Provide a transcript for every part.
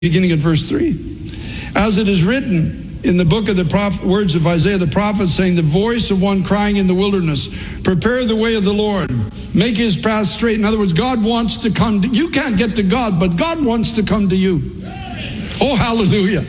beginning at verse 3. As it is written in the book of the words of Isaiah the prophet, saying, the voice of one crying in the wilderness, prepare the way of the Lord, make his path straight. In other words, God wants to come to you. Can't get to God, but God wants to come to you. Oh, hallelujah.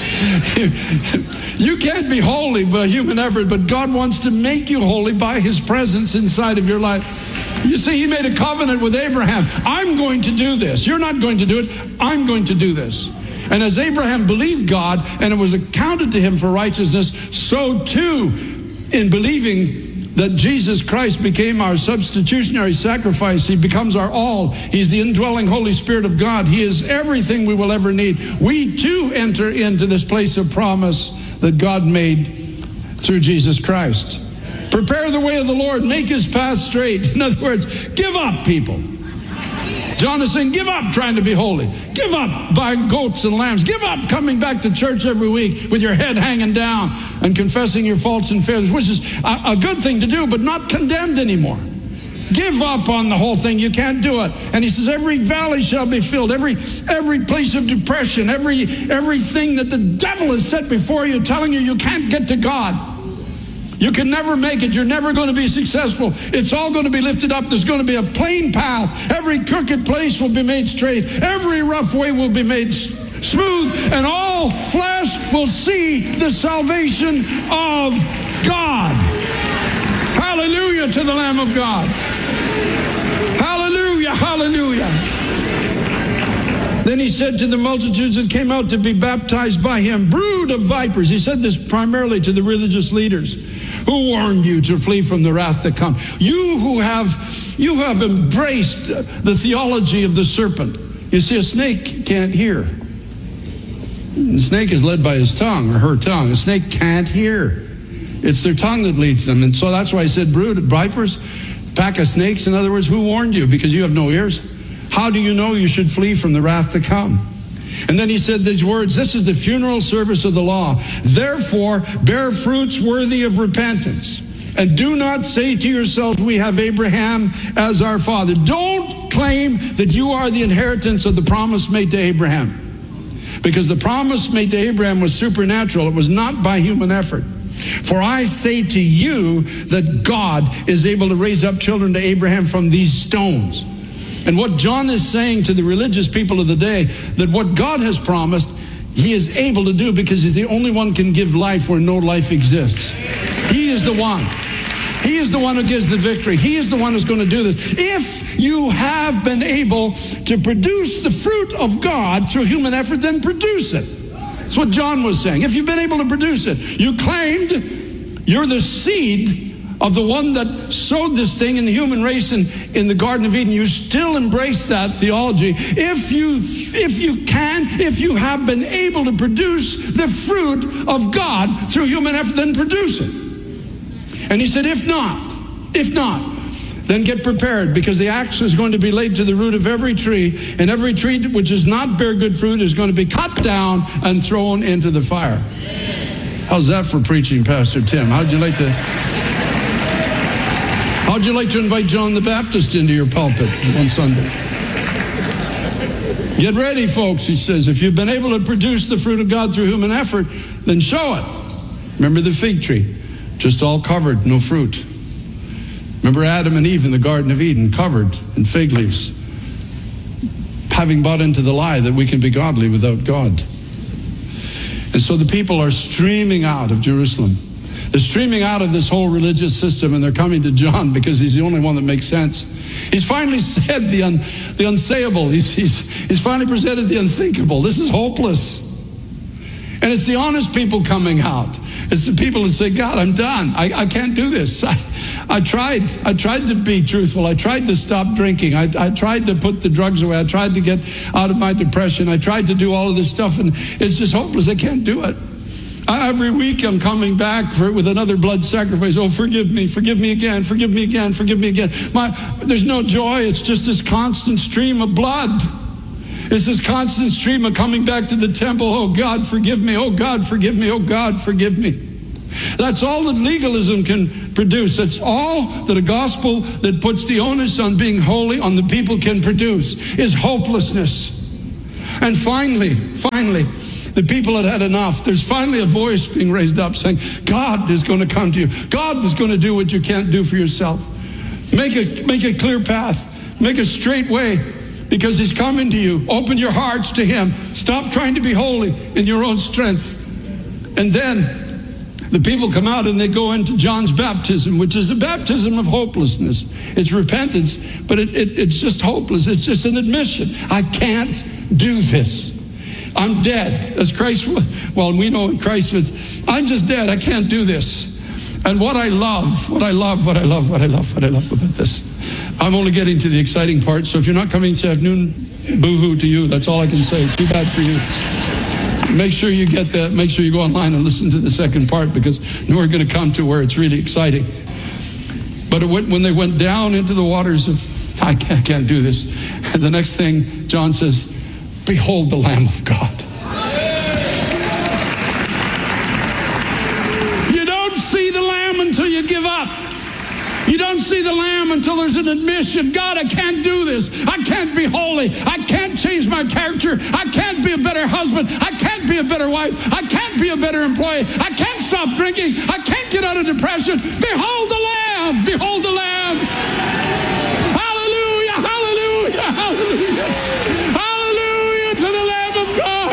You can't be holy by human effort, but God wants to make you holy by his presence inside of your life. You see, he made a covenant with Abraham. I'm going to do this. You're not going to do it. I'm going to do this. And as Abraham believed God, and it was accounted to him for righteousness, so too, in believing that Jesus Christ became our substitutionary sacrifice, he becomes our all. He's the indwelling Holy Spirit of God. He is everything we will ever need. We too enter into this place of promise that God made through Jesus Christ. Prepare the way of the Lord, make his path straight. In other words, give up, people. John is saying, give up trying to be holy. Give up buying goats and lambs. Give up coming back to church every week with your head hanging down and confessing your faults and failures, which is a good thing to do, but not condemned anymore. Give up on the whole thing. You can't do it. And he says, every valley shall be filled. Every place of depression, everything that the devil has set before you, telling you can't get to God. You can never make it. You're never going to be successful. It's all going to be lifted up. There's going to be a plain path. Every crooked place will be made straight. Every rough way will be made smooth. And all flesh will see the salvation of God. Hallelujah to the Lamb of God. Hallelujah, hallelujah. Then he said to the multitudes that came out to be baptized by him, brood of vipers. He said this primarily to the religious leaders. Who warned you to flee from the wrath to come? You who have embraced the theology of the serpent. You see, a snake can't hear. The snake is led by his tongue or her tongue. A snake can't hear. It's their tongue that leads them. And so that's why I said brood of vipers, pack of snakes. In other words, who warned you? Because you have no ears. How do you know you should flee from the wrath to come? And then he said these words, this is the funeral service of the law. Therefore, bear fruits worthy of repentance. And do not say to yourselves, we have Abraham as our father. Don't claim that you are the inheritance of the promise made to Abraham. Because the promise made to Abraham was supernatural. It was not by human effort. For I say to you that God is able to raise up children to Abraham from these stones. And what John is saying to the religious people of the day, that what God has promised, he is able to do because he's the only one can give life where no life exists. He is the one. He is the one who gives the victory. He is the one who's going to do this. If you have been able to produce the fruit of God through human effort, then produce it. That's what John was saying. If you've been able to produce it, you claimed you're the seed of the one that sowed this thing in the human race in the Garden of Eden. You still embrace that theology. If you have been able to produce the fruit of God through human effort, then produce it. And he said, if not, then get prepared, because the axe is going to be laid to the root of every tree, and every tree which does not bear good fruit is going to be cut down and thrown into the fire. How's that for preaching, Pastor Tim? How'd you like to invite John the Baptist into your pulpit one Sunday? Get ready, folks, he says. If you've been able to produce the fruit of God through human effort, then show it. Remember the fig tree, just all covered, no fruit. Remember Adam and Eve in the Garden of Eden, covered in fig leaves, having bought into the lie that we can be godly without God. And so the people are streaming out of Jerusalem. They're streaming out of this whole religious system, and they're coming to John because he's the only one that makes sense. He's finally said the unsayable. He's finally presented the unthinkable. This is hopeless. And it's the honest people coming out. It's the people that say, God, I'm done. I can't do this. I tried to be truthful. I tried to stop drinking. I tried to put the drugs away. I tried to get out of my depression. I tried to do all of this stuff, and it's just hopeless. I can't do it. Every week I'm coming back with another blood sacrifice. Oh, forgive me again, forgive me again, forgive me again. There's no joy. It's just this constant stream of blood. It's this constant stream of coming back to the temple. Oh, God, forgive me. Oh, God, forgive me. Oh, God, forgive me. That's all that legalism can produce. That's all that a gospel that puts the onus on being holy on the people can produce, is hopelessness. And finally, the people had had enough. There's finally a voice being raised up saying, God is going to come to you. God is going to do what you can't do for yourself. Make a clear path. Make a straight way, because he's coming to you. Open your hearts to him. Stop trying to be holy in your own strength. And then the people come out and they go into John's baptism, which is a baptism of hopelessness. It's repentance, but it's just hopeless. It's just an admission. I can't do this. I'm dead. As Christ, well, we know Christ was, I'm just dead. I can't do this. And what I love about this, I'm only getting to the exciting part. So if you're not coming this afternoon, boo-hoo to you. That's all I can say. Too bad for you. Make sure you get that. Make sure you go online and listen to the second part, because we're going to come to where it's really exciting. But when they went down into the waters of, I can't do this. And the next thing, John says, behold the Lamb of God. You don't see the Lamb until you give up. You don't see the Lamb until there's an admission. God, I can't do this. I can't be holy. I can't change my character. I can't be a better husband. I can't be a better wife. I can't be a better employee. I can't stop drinking. I can't get out of depression. Behold the Lamb. Behold the Lamb. Hallelujah. Hallelujah. Hallelujah. Hallelujah to the Lamb of God.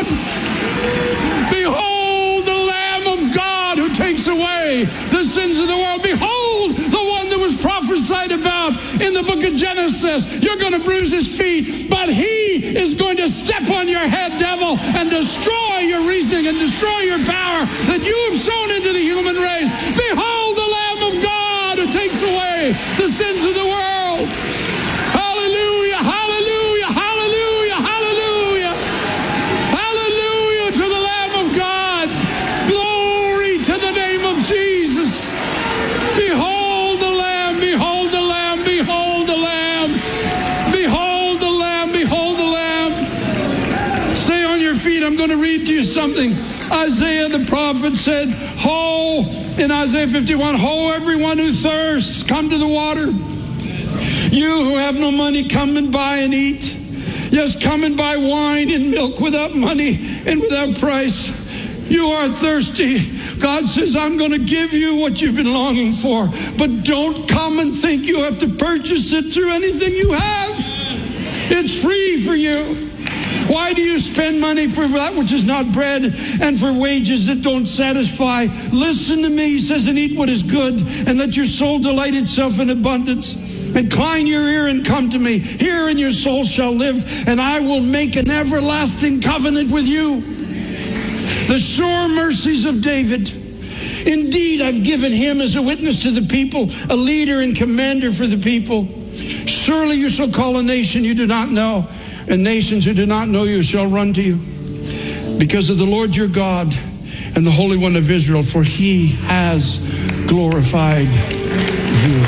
Behold the Lamb of God who takes away the sins of the world. Behold the one that was prophesied about in the book of Genesis. You're going to bruise his feet, but he is going to step on your head, devil, and destroy your reasoning and destroy your power that you have sown into the human race. Behold the Lamb of God who takes away the sins of the world. Hallelujah, hallelujah, hallelujah, hallelujah. Hallelujah to the Lamb of God. Glory to the name of Jesus. Behold the Lamb, behold the Lamb, behold the Lamb. Behold the Lamb, behold the Lamb. Stay on your feet. I'm going to read to you something. Isaiah the prophet said, ho, in Isaiah 51, ho, everyone who thirsts, come to the water. You who have no money, come and buy and eat. Yes, come and buy wine and milk without money and without price. You are thirsty. God says, I'm going to give you what you've been longing for, but don't come and think you have to purchase it through anything you have. It's free for you. Why do you spend money for that which is not bread and for wages that don't satisfy? Listen to me, he says, and eat what is good, and let your soul delight itself in abundance. Incline your ear and come to me. Hear, and your soul shall live, and I will make an everlasting covenant with you. The sure mercies of David. Indeed, I've given him as a witness to the people, a leader and commander for the people. Surely you shall call a nation you do not know, and nations who do not know you shall run to you. Because of the Lord your God and the Holy One of Israel, for he has glorified you.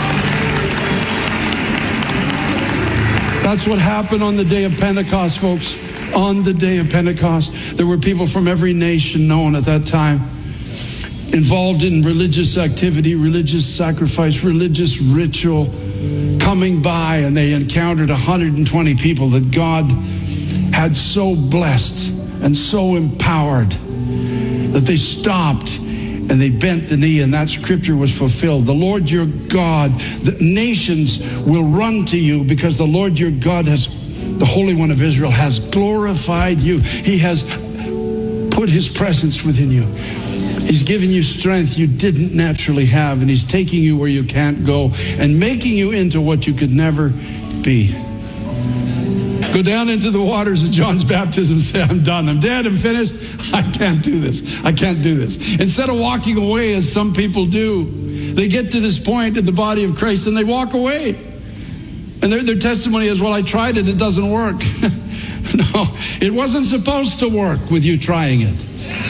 That's what happened on the day of Pentecost, folks. On the day of Pentecost, there were people from every nation known at that time involved in religious activity, religious sacrifice, religious ritual, coming by, and they encountered 120 people that God had so blessed and so empowered that they stopped and they bent the knee, and that scripture was fulfilled. The Lord your God, the nations will run to you because the Lord your God has, the Holy One of Israel, has glorified you. He has put his presence within you. He's given you strength you didn't naturally have, and he's taking you where you can't go and making you into what you could never be. Go down into the waters of John's baptism and say, I'm done. I'm dead. I'm finished. I can't do this. I can't do this. Instead of walking away as some people do, they get to this point in the body of Christ and they walk away. And their testimony is, well, I tried it. It doesn't work. No, it wasn't supposed to work with you trying it.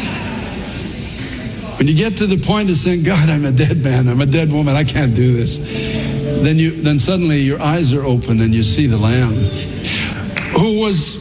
When you get to the point of saying, God, I'm a dead man. I'm a dead woman. I can't do this. Then suddenly your eyes are open and you see the Lamb who was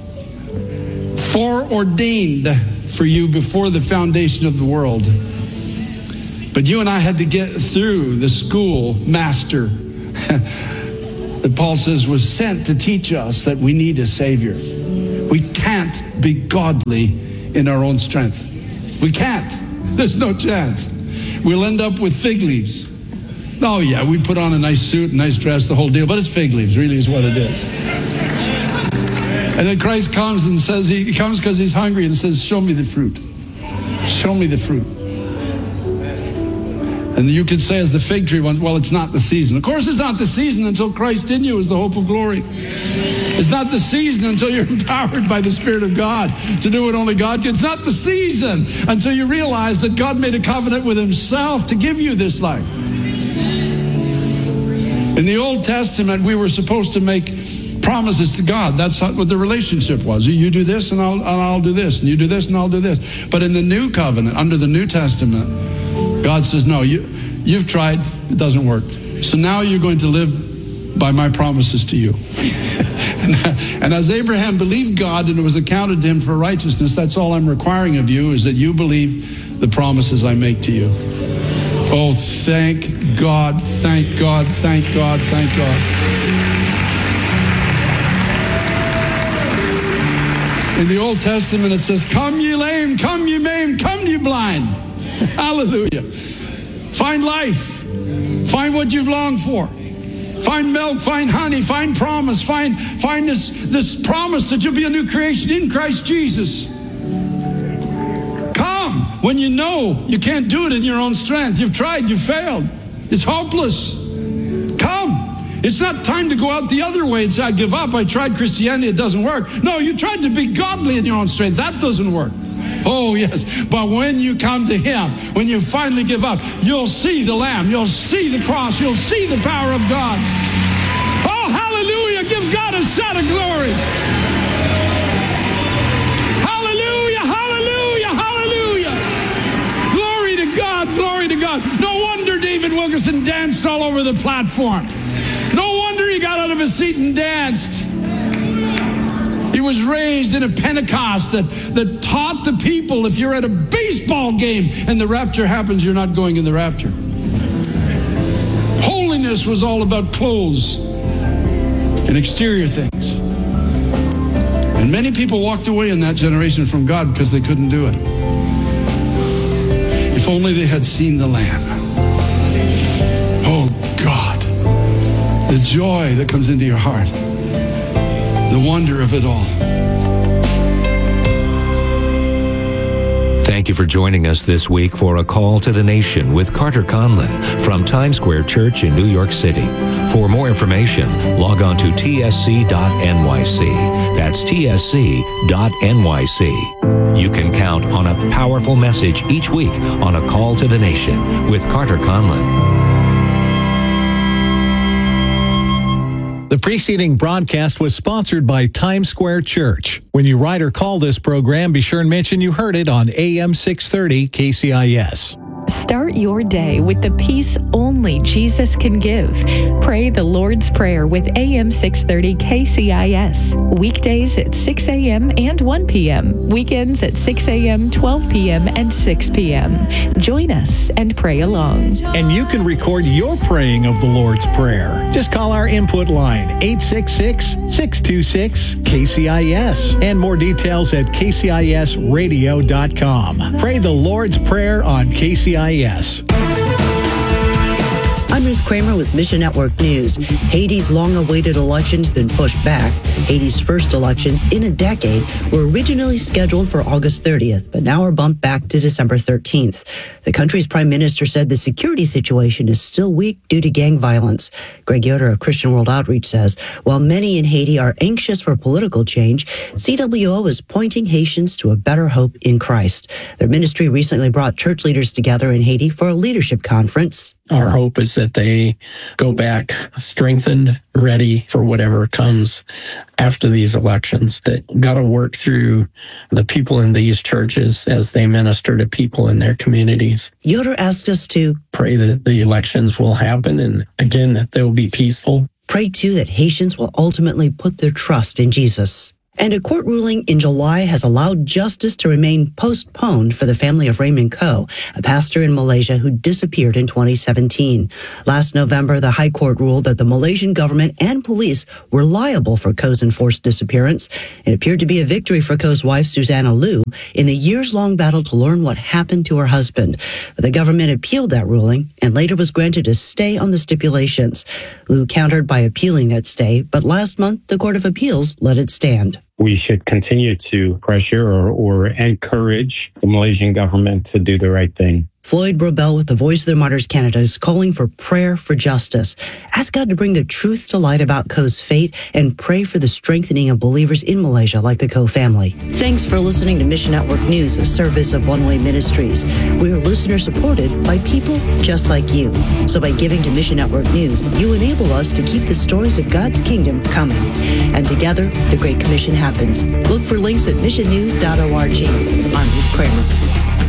foreordained for you before the foundation of the world. But you and I had to get through the school master that Paul says was sent to teach us that we need a Savior. We can't be godly in our own strength. We can't. There's no chance. We'll end up with fig leaves. Oh yeah, we put on a nice suit, a nice dress, the whole deal, but it's fig leaves, really is what it is. And then Christ comes and says, he comes because he's hungry and says, show me the fruit. Show me the fruit. And you could say as the fig tree one, well, it's not the season. Of course it's not the season until Christ in you is the hope of glory. It's not the season until you're empowered by the Spirit of God to do what only God can. It's not the season until you realize that God made a covenant with himself to give you this life. In the Old Testament, we were supposed to make promises to God. That's what the relationship was. You do this and I'll do this. And you do this and I'll do this. But in the New Covenant, under the New Testament, God says, no, you've tried. It doesn't work. So now you're going to live by my promises to you. And as Abraham believed God and it was accounted to him for righteousness, that's all I'm requiring of you, is that you believe the promises I make to you. Oh, thank God, thank God, thank God, thank God. In the Old Testament it says, come ye lame, come ye maimed, come ye blind. Hallelujah. Find life. Find what you've longed for. Find milk, find honey, find promise, find this promise that you'll be a new creation in Christ Jesus. Come when you know you can't do it in your own strength. You've tried, you've failed. It's hopeless. Come. It's not time to go out the other way and say, I give up. I tried Christianity, it doesn't work. No, you tried to be godly in your own strength. That doesn't work. Oh, yes. But when you come to him, when you finally give up, you'll see the Lamb. You'll see the cross. You'll see the power of God. Oh, hallelujah. Give God a shout of glory. Hallelujah, hallelujah, hallelujah. Glory to God, glory to God. No wonder David Wilkerson danced all over the platform. No wonder he got out of his seat and danced. He was raised in a Pentecost that taught the people, if you're at a baseball game and the rapture happens, you're not going in the rapture. Holiness was all about clothes and exterior things. And many people walked away in that generation from God because they couldn't do it. If only they had seen the Lamb. Oh God, the joy that comes into your heart. The wonder of it all. Thank you for joining us this week for A Call to the Nation with Carter Conlon from Times Square Church in New York City. For more information, log on to tsc.nyc. That's tsc.nyc. You can count on a powerful message each week on A Call to the Nation with Carter Conlon. The preceding broadcast was sponsored by Times Square Church. When you write or call this program, be sure and mention you heard it on AM 630 KCIS. Start your day with the peace only Jesus can give. Pray the Lord's Prayer with AM 630 KCIS. Weekdays at 6 a.m. and 1 p.m. Weekends at 6 a.m., 12 p.m., and 6 p.m. Join us and pray along. And you can record your praying of the Lord's Prayer. Just call our input line, 866-626-KCIS. And more details at kcisradio.com. Pray the Lord's Prayer on KCIS. I'm Ruth Kramer with Mission Network News. Haiti's long-awaited election's been pushed back. Haiti's first elections in a decade were originally scheduled for August 30th, but now are bumped back to December 13th. The country's prime minister said the security situation is still weak due to gang violence. Greg Yoder of Christian World Outreach says, while many in Haiti are anxious for political change, CWO is pointing Haitians to a better hope in Christ. Their ministry recently brought church leaders together in Haiti for a leadership conference. Our hope is that they go back strengthened, ready for whatever comes after these elections, that got to work through the people in these churches as they minister to people in their communities. Yoder asked us to pray that the elections will happen and, again, that they will be peaceful. Pray, too, that Haitians will ultimately put their trust in Jesus. And a court ruling in July has allowed justice to remain postponed for the family of Raymond Koh, a pastor in Malaysia who disappeared in 2017. Last November, the High Court ruled that the Malaysian government and police were liable for Koh's enforced disappearance. It appeared to be a victory for Koh's wife, Susanna Liu, in the years-long battle to learn what happened to her husband. But the government appealed that ruling and later was granted a stay on the stipulations. Liu countered by appealing that stay, but last month, the Court of Appeals let it stand. We should continue to pressure or encourage the Malaysian government to do the right thing. Floyd Brobel with the Voice of the Martyrs Canada is calling for prayer for justice. Ask God to bring the truth to light about Koh's fate and pray for the strengthening of believers in Malaysia like the Koh family. Thanks for listening to Mission Network News, a service of One Way Ministries. We are listener supported by people just like you. So by giving to Mission Network News, you enable us to keep the stories of God's kingdom coming. And together, the Great Commission happens. Look for links at missionnews.org. I'm Ruth Kramer.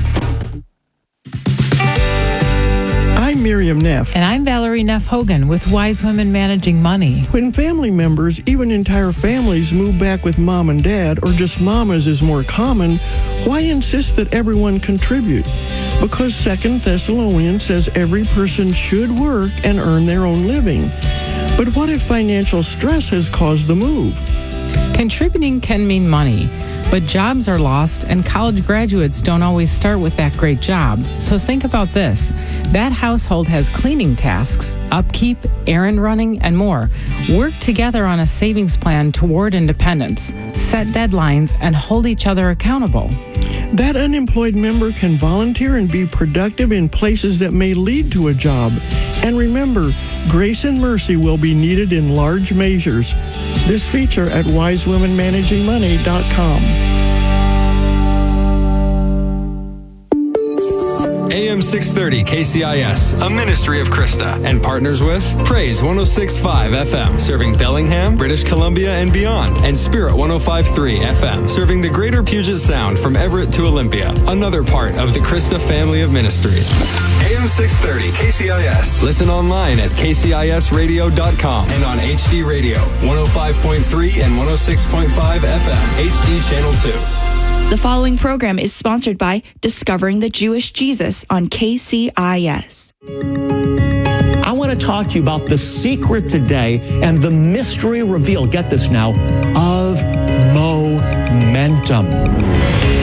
I'm Miriam Neff. And I'm Valerie Neff Hogan with Wise Women Managing Money. When family members, even entire families, move back with mom and dad, or just mamas is more common, why insist that everyone contribute? Because 2 Thessalonians says every person should work and earn their own living. But what if financial stress has caused the move? Contributing can mean money, but jobs are lost and college graduates don't always start with that great job. So think about this. That household has cleaning tasks, upkeep, errand running, and more. Work together on a savings plan toward independence, set deadlines, and hold each other accountable. That unemployed member can volunteer and be productive in places that may lead to a job. And remember, grace and mercy will be needed in large measures. This feature at wisewomenmanagingmoney.com. AM 630 KCIS, a ministry of Krista, and partners with Praise 106.5 FM, serving Bellingham, British Columbia, and beyond, and Spirit 105.3 FM, serving the greater Puget Sound from Everett to Olympia, another part of the Krista family of ministries. AM 630 KCIS. Listen online at kcisradio.com and on HD Radio, 105.3 and 106.5 FM, HD Channel 2. The following program is sponsored by Discovering the Jewish Jesus on KCIS. I want to talk to you about the secret today and the mystery revealed, get this now, of momentum.